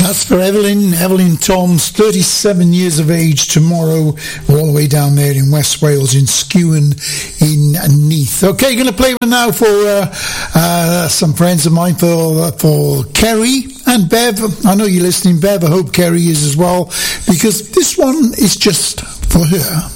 That's for Evelyn Toms, 37 years of age tomorrow. We're all the way down there in West Wales, in Skewen, in Neath. Okay, going to play one now for some friends of mine, for Kerry and Bev. I know you're listening, Bev. I hope Kerry is as well, because this one is just for her.